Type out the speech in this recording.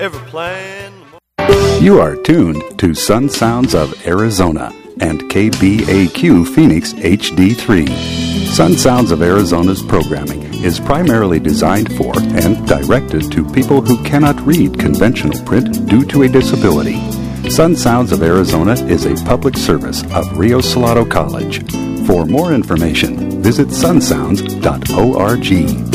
every plan. You are tuned to Sun Sounds of Arizona and KBAQ Phoenix HD3. Sun Sounds of Arizona's programming is primarily designed for and directed to people who cannot read conventional print due to a disability. Sun Sounds of Arizona is a public service of Rio Salado College. For more information, visit sunsounds.org.